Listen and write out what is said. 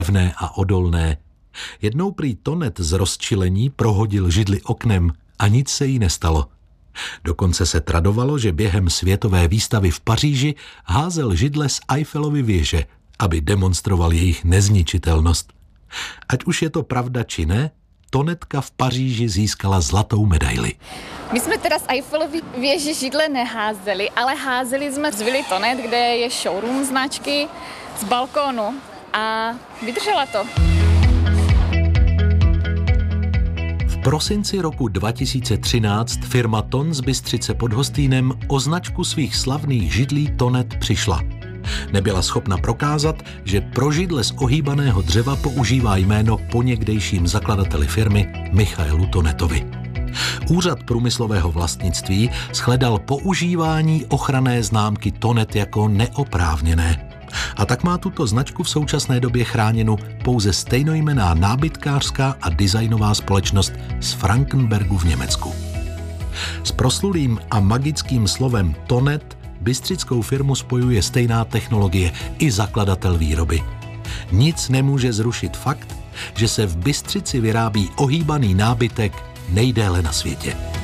pevné a odolné. Jednou prý Tonet z rozčilení prohodil židli oknem a nic se jí nestalo. Dokonce se tradovalo, že během světové výstavy v Paříži házel židle z Eiffelovy věže, aby demonstroval jejich nezničitelnost. Ať už je to pravda či ne, Tonetka v Paříži získala zlatou medaili. My jsme teda z Eiffelovy věže židle neházeli, ale házeli jsme z Vily Tonet, kde je showroom značky, z balkónu a vydržela to. V prosinci roku 2013 firma Ton z Bystřice pod Hostýnem o značku svých slavných židlí Tonet přišla. Nebyla schopna prokázat, že pro židle z ohýbaného dřeva používá jméno po někdejším zakladateli firmy Michaelu Tonetovi. Úřad průmyslového vlastnictví shledal používání ochranné známky Tonet jako neoprávněné. A tak má tuto značku v současné době chráněnu pouze stejnojmenná nábytkářská a designová společnost z Frankenbergu v Německu. S proslulým a magickým slovem Tonet bystřickou firmu spojuje stejná technologie i zakladatel výroby. Nic nemůže zrušit fakt, že se v Bystřici vyrábí ohýbaný nábytek nejdéle na světě.